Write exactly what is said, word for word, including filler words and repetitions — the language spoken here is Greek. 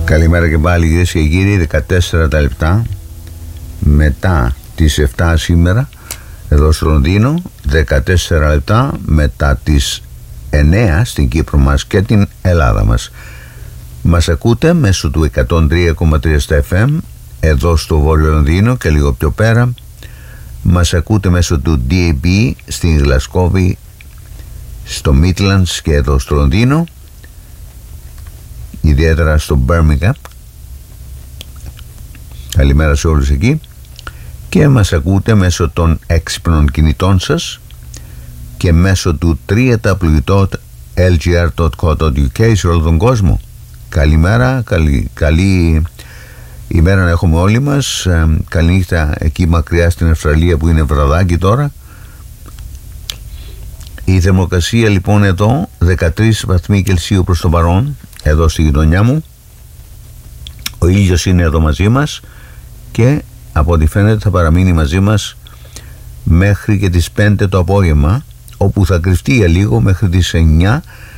Καλημέρα και πάλι, κυρίες και κύριοι. Δεκατέσσερα τα λεπτά μετά τις επτά σήμερα εδώ στο Λονδίνο, δεκατέσσερα λεπτά μετά τις εννέα στην Κύπρο μας και την Ελλάδα μας. Μας ακούτε μέσω του εκατόν τρία κόμμα τρία στα εφ εμ εδώ στο Βόρειο Λονδίνο και λίγο πιο πέρα. Μας ακούτε μέσω του ντι έι μπι στην Γλασκόβη, στο Midlands και εδώ στο Λονδίνο, ιδιαίτερα στο Birmingham. Καλημέρα σε όλους εκεί. Και μας ακούτε μέσω των έξυπνων κινητών σας και μέσω του double-u double-u double-u τελεία ελ τζι αρ τελεία κο τελεία γιου κέι σε όλο τον κόσμο. Καλημέρα, καλή, καλή ημέρα να έχουμε όλοι μας. ε, Καληνύχτα εκεί μακριά στην Αυστραλία που είναι βραδάκι τώρα. Η θερμοκρασία λοιπόν εδώ δεκατρείς βαθμοί Κελσίου προς το παρόν, εδώ στη γειτονιά μου. Ο ήλιος είναι εδώ μαζί μας και από ό,τι φαίνεται θα παραμείνει μαζί μας μέχρι και τις πέντε το απόγευμα, όπου θα κρυφτεί για λίγο μέχρι τις εννιά